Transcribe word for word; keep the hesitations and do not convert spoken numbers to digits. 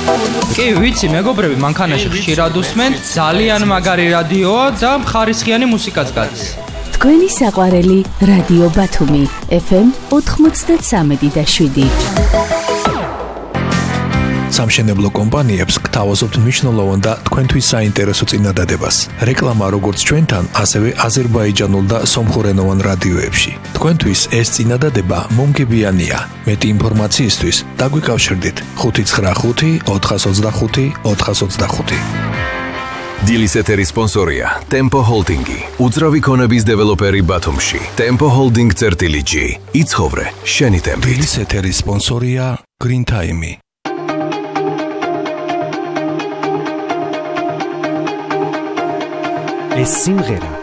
კი, ვიცი, მეგობრები, მანქანაში ხშირად უსმენ, ძალიან მაგარი რადიოა და ხარისხიანი მუსიკაც გადის. თქვენი საყვარელი რადიო ბათუმი ეფ ემ ოთხმოცდასამი და შვიდი. სამშენებლო კომპანიებს გთავაზობთ მნიშვნელოვან და თქვენთვის საინტერესო წინადადებას. რეკლამა როგორც ჩვენთან, ასევე აზერბაიჯანულ და სომხურენოვან რადიოებში. თქვენთვის ეს წინადადება მომგებიანია. მეტი ინფორმაციისთვის დაგვიკავშირდით ხუთი ცხრა ხუთი ოთხას ოცდახუთი ოთხას ოცდახუთი. დილის ეთერის სპონსორია Tempo Holding-ი, უძრავი ქონების დეველოპერი ბათუმში. Tempo Holding წერტილი ჯი. იცხოვრე შენი ტემპით. დილის ეთერის სპონსორია Green Time-ი. ეს სიმღერა